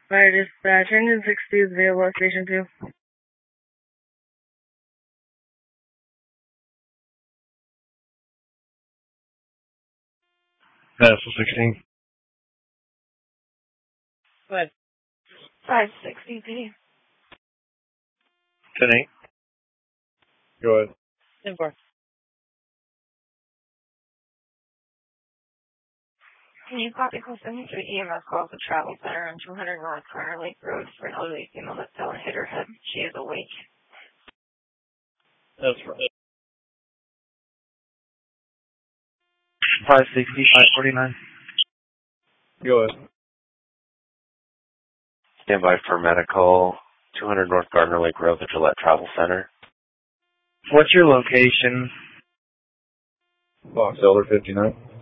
Fire dispatch, engine 60 is available at station 2. Hassel 16. Go ahead. 560P. 10-8. Go ahead. 10-4. Can you copy call 73 EMS calls the travel center on 200 North Carter Lake Road for an elderly female that fell and hit her head? She is awake. That's right. 560, 549. Go ahead. Stand by for medical. 200 North Gardner Lake Road, the Gillette Travel Center. What's your location? Box Elder 59.